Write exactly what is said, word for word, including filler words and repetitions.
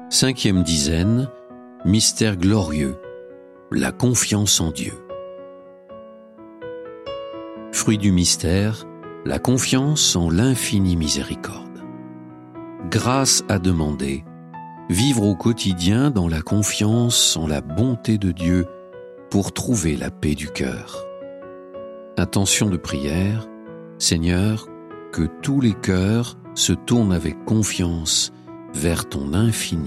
Cinquième dizaine, mystère glorieux, la confiance en Dieu. Fruit du mystère, la confiance en l'infinie miséricorde. Grâce à demander, vivre au quotidien dans la confiance en la bonté de Dieu pour trouver la paix du cœur. Intention de prière, Seigneur, que tous les cœurs se tournent avec confiance vers ton infini